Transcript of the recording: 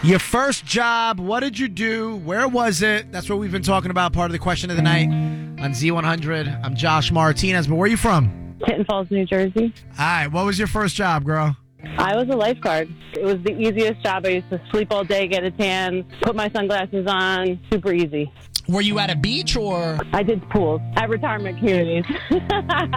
Your first job, what did you do? Where was it? That's what we've been talking about, part of the question of the night on Z100. I'm Josh Martinez, but where are you from? Tinton Falls, New Jersey. All right, what was your first job, girl? I was a lifeguard. It was the easiest job. I used to sleep all day, get a tan, put my sunglasses on. Super easy. Were you at a beach or? I did pools at retirement communities.